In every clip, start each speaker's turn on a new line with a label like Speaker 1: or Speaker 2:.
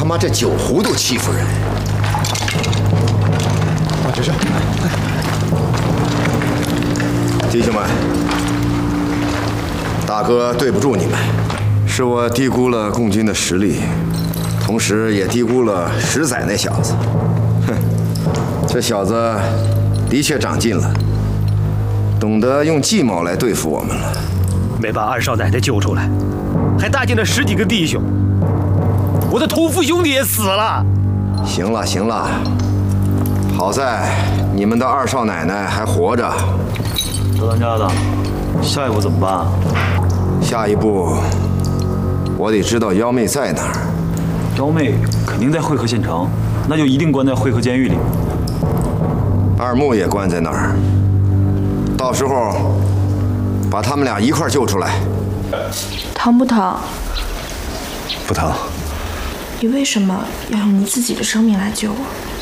Speaker 1: 他妈这酒壶都欺负人！
Speaker 2: 啊，这是。
Speaker 1: 弟兄们，大哥对不住你们，是我低估了共军的实力，同时也低估了石仔那小子。哼，这小子的确长进了，懂得用计谋来对付我们了。
Speaker 3: 没把二少奶奶救出来，还搭进了10几个弟兄，我的同父兄弟也死了。
Speaker 1: 行了行了，好在你们的二少奶奶还活着。
Speaker 4: 周当家的，下一步怎么办啊？
Speaker 1: 下一步，我得知道幺妹在哪儿。
Speaker 4: 幺妹肯定在会合县城，那就一定关在会合监狱里。
Speaker 1: 二木也关在那儿，到时候把他们俩一块救出来。
Speaker 5: 疼不疼？
Speaker 2: 不疼。
Speaker 5: 你为什么要用你自己的生命来救我？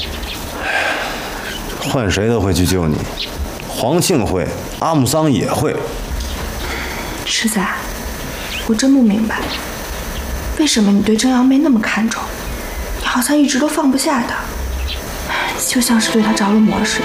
Speaker 2: 换谁都会去救你，黄庆会，阿木桑也会。
Speaker 5: 石仔，我真不明白，为什么你对郑瑶妹那么看重，你好像一直都放不下她，就像是对她着了魔似的。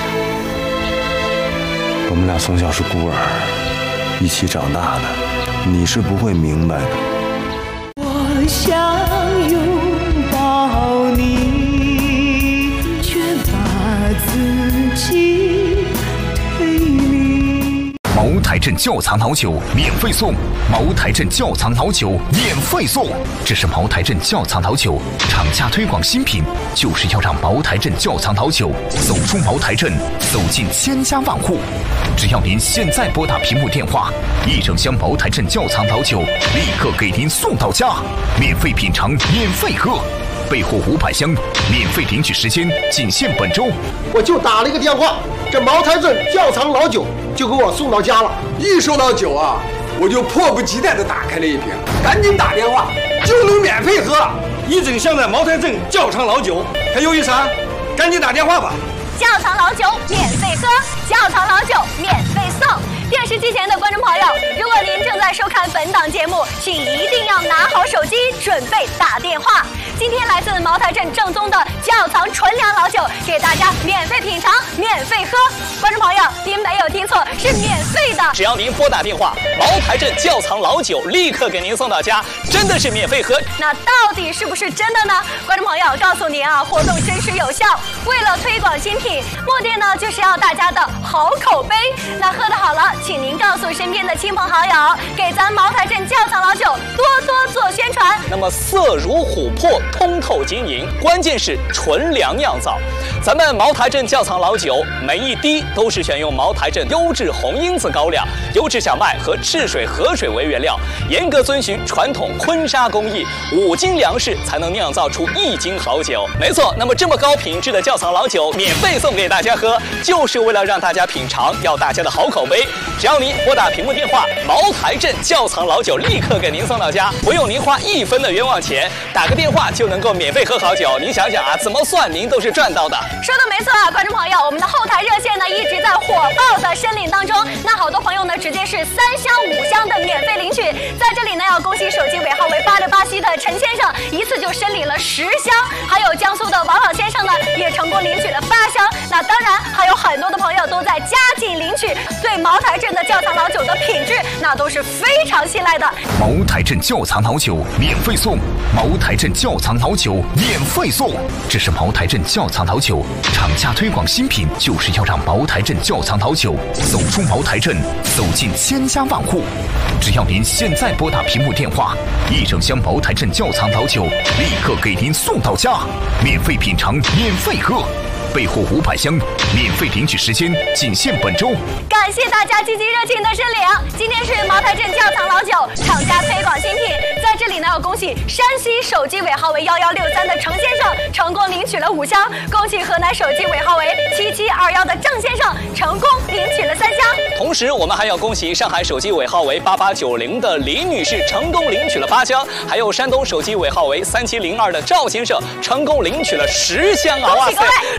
Speaker 2: 我们俩从小是孤儿，一起长大的，你是不会明白的。
Speaker 6: 我想拥抱你，却把自己推离。
Speaker 7: 茅台镇窖藏老酒免费送，茅台镇窖藏老酒免费送。这是茅台镇窖藏老酒厂家推广新品，就是要让茅台镇窖藏老酒走出茅台镇，走进千家万户。只要您现在拨打屏幕电话，1整箱茅台镇窖藏老酒立刻给您送到家，免费品尝，免费喝。备货500箱，免费领取时间仅限本周。
Speaker 8: 我就打了一个电话，这茅台镇窖藏老酒就给我送到家了。
Speaker 9: 一收到酒啊，我就迫不及待地打开了一瓶，赶紧打电话就能免费喝1整箱的茅台镇窖藏老酒。还犹豫啥？赶紧打电话吧！
Speaker 10: 窖藏老酒免费喝，窖藏老酒免费送。电视机前的观众朋友，如果您正在收看本档节目，请一定要拿好手机，准备打电话。今天来自茅台镇正宗的窖藏纯粮老酒，给大家免费品尝，免费喝。观众朋友，您没有听错，是免费的。
Speaker 11: 只要您拨打电话，茅台镇窖藏老酒立刻给您送到家，真的是免费喝。
Speaker 10: 那到底是不是真的呢？观众朋友，告诉您啊，活动真实有效。为了推广新品，目的呢就是要大家的好口碑。那喝得好了，请您告诉身边的亲朋好友，给咱茅台镇窖藏老酒多多做宣传。
Speaker 11: 那么色如琥珀，通透晶莹，关键是纯粮酿造。咱们茅台镇窖藏老酒每一滴都是选用茅台镇优质红缨子高粱、优质小麦和赤水河水为原料，严格遵循传统坤沙工艺，5斤粮食才能酿造出1斤好酒。没错，那么这么高品质的窖藏老酒免费送给大家喝，就是为了让大家品尝，要大家的好口碑。只要您拨打屏幕电话，茅台镇窖藏老酒立刻给您送到家，不用您花1分的冤枉钱，打个电话就能够免费喝好酒。您想想啊，怎么算您都是赚到的。
Speaker 10: 说的没错啊，观众朋友，我们的后台热线呢一直在火爆的申领当中。那好多朋友呢直接是3箱5箱的免费领取。在这里呢要恭喜手机尾号为8687的陈先生，一次就申领了10箱，还有江苏的王老先生呢也成功领取了8箱。那当然还有很多的朋友都在加紧领取，对茅台镇的窖藏老酒的品质那都是非常信赖的。
Speaker 7: 茅台镇窖藏老酒免费送，茅台镇窖藏老酒免费送。这是茅台镇窖藏老酒厂家推广新品，就是要让茅台镇窖藏老酒走出茅台镇，走进千家万户。只要您现在拨打屏幕电话，1整箱茅台镇窖藏老酒立刻给您送到家，免费品尝，免费喝。备货500箱，免费领取时间仅限本周。
Speaker 10: 感谢大家积极热情的申领。今天是茅台镇窖藏老酒厂家推广新品，在这里呢要恭喜山西手机尾号为1163的程先生成功领取了5箱，恭喜河南手机尾号为7721的郑先生成功领取了3箱。
Speaker 11: 同时我们还要恭喜上海手机尾号为8890的李女士成功领取了8箱，还有山东手机尾号为3702的赵先生成功领取了10箱啊！
Speaker 10: 恭喜各位！